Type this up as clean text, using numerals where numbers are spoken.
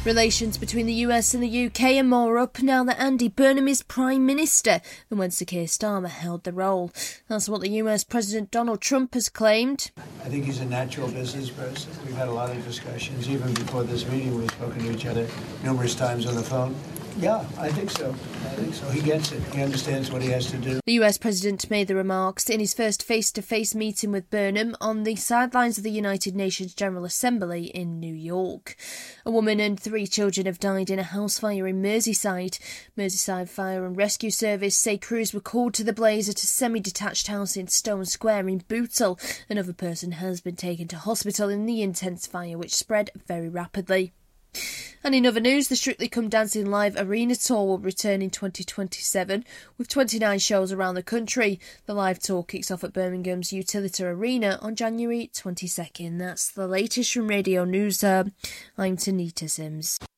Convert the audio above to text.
Relations between the US and the UK are more up now that Andy Burnham is Prime Minister than when Sir Keir Starmer held the role. That's what the US President Donald Trump has claimed. I think he's a natural business person. We've had a lot of discussions. Even before this meeting, we've spoken to each other numerous times on the phone. Yeah, I think so. He gets it. He understands what he has to do. The US President made the remarks in his first face-to-face meeting with Burnham on the sidelines of the United Nations General Assembly in New York. A woman and 3 children have died in a house fire in Merseyside. Merseyside Fire and Rescue Service say crews were called to the blaze at a semi-detached house in Stone Square in Bootle. Another person has been taken to hospital in the intense fire, which spread very rapidly. And in other news, the Strictly Come Dancing Live Arena Tour will return in 2027 with 29 shows around the country. The live tour kicks off at Birmingham's Utilita Arena on January 22nd. That's the latest from Radio News. I'm Tanita Sims.